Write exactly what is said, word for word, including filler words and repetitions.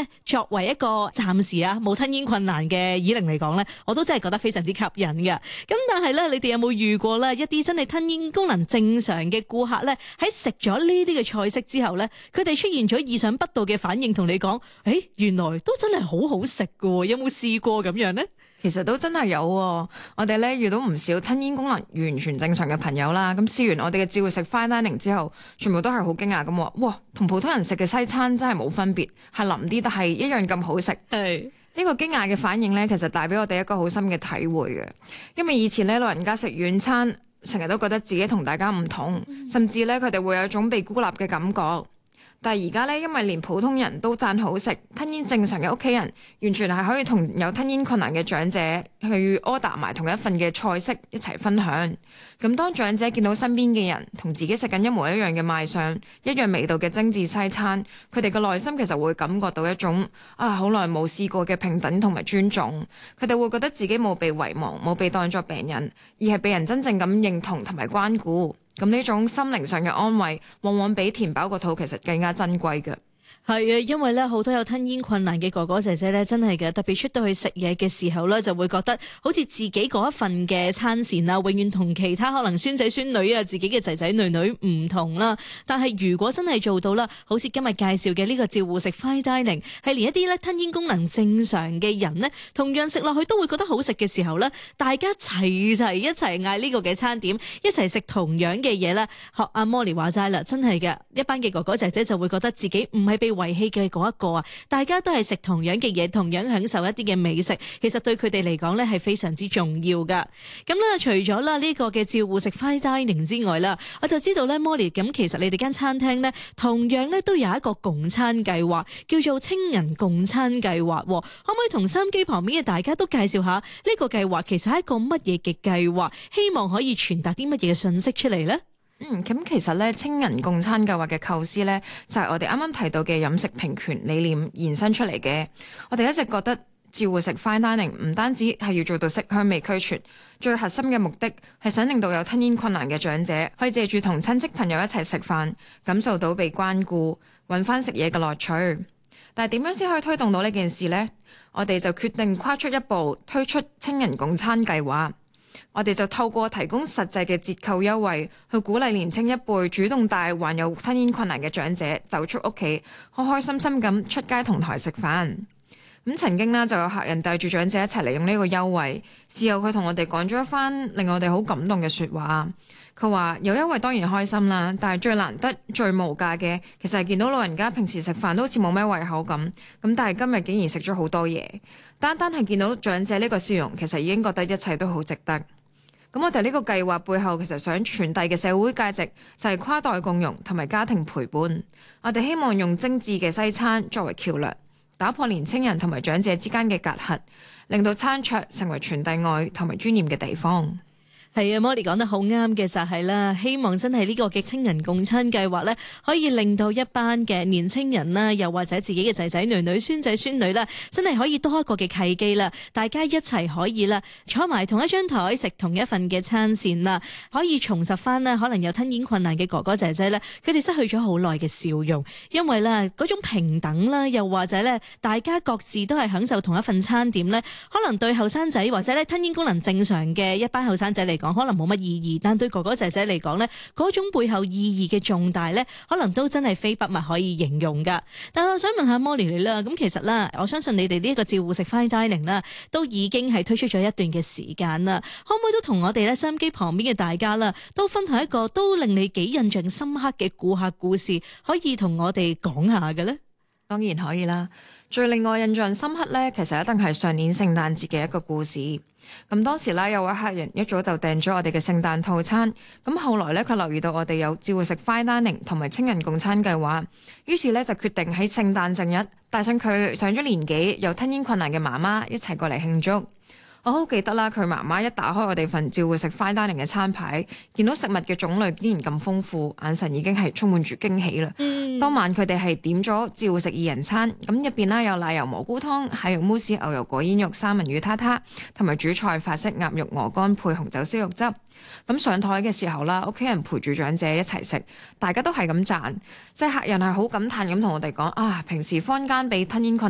咧，作為一個暫時啊冇吞嚥困難嘅耳鈴嚟講咧，我都真係覺得非常之吸引嘅。咁但係咧，你哋有冇遇過咧一啲真係吞嚥功能正常嘅顧客咧，喺食咗呢啲嘅菜式之後咧，佢哋出現咗意想不到嘅反應，同你講，誒，原來都真係好好食㗎，有冇試過咁樣呢？ 其實都真係有喎，我哋咧遇到唔少吞嚥功能完全正常嘅朋友啦。咁試完我哋嘅照食 fine dining 之後，全部都係好驚訝咁話：哇，同普通人食嘅西餐真係冇分別，係腍啲，但係一樣咁好食。係呢個驚訝嘅反應咧，其實帶俾我哋一個好深嘅體會嘅。因為以前咧老人家食軟餐，成日都覺得自己同大家唔同，甚至咧佢哋會有一種被孤立嘅感覺。但係而家咧，因為連普通人都讚好食，吞嚥正常嘅屋企人，完全係可以同有吞嚥困難嘅長者去 order 埋同一份嘅菜式一齊分享。咁當長者見到身邊嘅人同自己食緊一模一樣嘅賣相、一樣味道嘅精緻西餐，佢哋嘅內心其實會感覺到一種啊好耐冇試過嘅平等同埋尊重。佢哋會覺得自己冇被遺忘，冇被當作病人，而係被人真正咁認同同埋關顧。咁呢種心靈上嘅安慰，往往比填飽個肚其實更加珍貴嘅。 係啊，因為咧好多有吞嚥困難嘅哥哥姐姐咧，真係嘅，特別出到去食嘢嘅時候咧，就會覺得好似自己嗰一份嘅餐膳啊，永遠同其他可能孫仔孫女啊，自己嘅仔仔女女唔同啦。但係如果真係做到啦，好似今日介紹嘅呢個照護食 fine dining，係連一啲咧吞嚥功能正常嘅人呢，同樣食落去都會覺得好食嘅時候咧，大家齊齊一齊嗌呢個嘅餐點，一齊食同樣嘅嘢咧，學阿 Molly 話齋啦，真係嘅，一班嘅哥哥姐姐就會覺得自己唔係被遺棄嘅嗰一個啊，大家都係食同樣嘅嘢，同樣享受一啲嘅美食，其實對佢哋嚟講咧係非常之重要噶。咁咧，除咗啦呢個嘅照護食 fine dining 之外啦，我就知道咧 Molly 咁，其實你哋間餐廳咧同樣咧都有一個共餐計劃，叫做青銀共餐計劃。可唔可以同收音機旁邊嘅大家都介紹下呢個計劃其實係一個乜嘢嘅計劃？希望可以傳達啲乜嘢嘅信息出嚟呢？ 嗯，咁其實咧，青銀共餐計劃嘅構思咧，就係我哋啱啱提到嘅飲食平權理念延伸出嚟嘅。我哋一直覺得照護食 fine dining 唔單止係要做到色香味俱全，最核心嘅目的係想令到有吞嚥困難嘅長者可以借住同親戚朋友一齊食飯，感受到被關顧，搵返食嘢嘅樂趣。但係點樣先可以推動到呢件事呢？我哋就決定跨出一步，推出青銀共餐計劃。我哋就透過提供實際嘅折扣優惠，去鼓勵年青一輩主動帶患有吞嚥困難嘅長者走出屋企，開開心心咁出街同台食飯。咁曾經呢，就有客人帶住長者一齊嚟用呢個優惠，事後佢同我哋講咗一番令我哋好感動嘅說話。佢話有優惠當然開心啦，但係最難得、最無價嘅，其實係見到老人家平時食飯都好似冇咩胃口咁，咁但係今日竟然食咗好多嘢。單單係見到長者呢個笑容，其實已經覺得一切都好值得。咁我哋呢個計劃背後其實想傳遞嘅社會價值就係跨代共融同埋家庭陪伴。我哋希望用精緻嘅西餐作為橋梁，打破年青人同埋長者之間嘅隔閡，令到餐桌成為傳遞愛同埋尊嚴嘅地方。 係啊 Molly 講得好啱嘅就係啦，希望真係呢個嘅青銀共餐計劃咧，可以令到一班嘅年青人啦，又或者自己嘅仔仔女女、孫仔孫女啦，真係可以多一個嘅契機啦，大家一齊可以啦，坐埋同一張台食同一份嘅餐膳啦，可以重拾翻啦，可能有吞嚥困難嘅哥哥姐姐咧，佢哋失去咗好耐嘅笑容，因為咧嗰種平等啦，又或者咧大家各自都係享受同一份餐點咧，可能對後生仔或者咧吞嚥功能正常嘅一班後生仔嚟講可能冇乜意義，但對哥哥姐姐嚟講呢，嗰種背後意義嘅重大呢，可能都真係非筆墨可以形容噶。但係我想問下 Molly 你啦，咁其實啦，我相信你哋呢一個照護食 fine dining 啦，都已經係推出咗一段嘅時間啦。可唔可以都同我哋咧收音機旁邊嘅大家啦，都分享一個都令你幾印象深刻嘅顧客故事，可以同我哋講下嘅呢？ 當然可以啦。最令我印象深刻呢，其實一定係上年聖誕節嘅一個故事。咁當時呢，有位客人一早就訂咗我哋嘅聖誕套餐，咁後來呢，佢留意到我哋有照護食 fine dining 同埋青銀共餐計劃，於是呢，就決定喺聖誕正日帶上佢上咗年紀有吞嚥困難嘅媽媽一齊過嚟慶祝。我好記得啦，佢媽媽一打開我哋份照護食 fine dining 嘅餐牌，見到食物嘅種類竟然咁豐富，眼神已經係充滿住驚喜啦。嗯、當晚佢哋係點咗照護食二人餐，咁入邊啦有奶油蘑菇湯、蟹肉慕斯、牛油果煙肉、三文魚撻撻，同埋主菜法式鴨肉鵝肝配紅酒燒肉汁。咁上台嘅時候啦，屋企人陪住長者一齊食，大家都係咁讚，即係客人係好感嘆咁同我哋講啊，平時坊間俾吞嚥困